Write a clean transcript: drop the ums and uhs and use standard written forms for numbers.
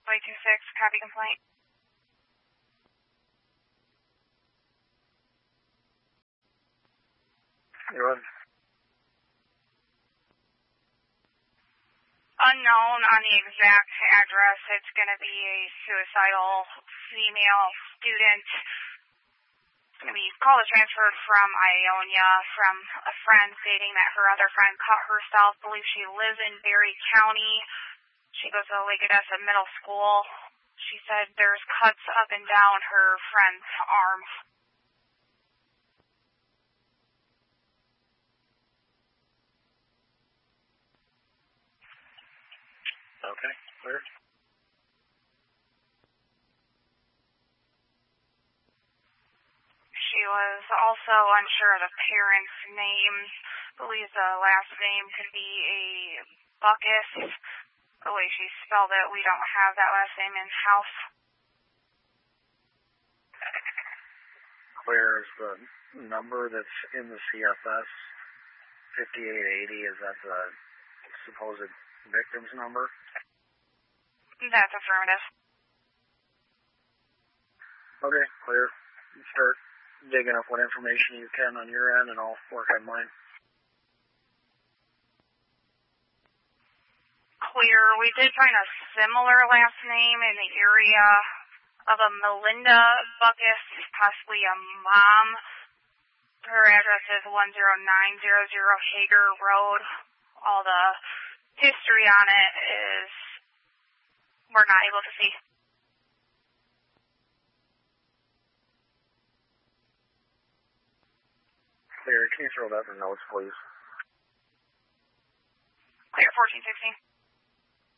826, copy complaint. You're on. Unknown on the exact address. It's going to be a suicidal female student. It's going to be called a transferred from Ionia from a friend stating that her other friend cut herself. Believes she lives in Berry County. She goes to Lake Odessa Middle School. She said there's cuts up and down her friend's arms. Okay, clear. She was also unsure of the parent's name. Believes the last name could be a Buckus. The way she spelled it, we don't have that last name in-house. Clear is the number that's in the CFS 5880. Is that the supposed victim's number? That's affirmative. Okay, clear. Start digging up what information you can on your end, and I'll work on mine. Clear. We did find a similar last name in the area of a Melinda Buckus, possibly a mom. Her address is 10900 Hager Road. All the history on it is we're not able to see. Clear. Can you throw that in notes, please? Clear, 1416.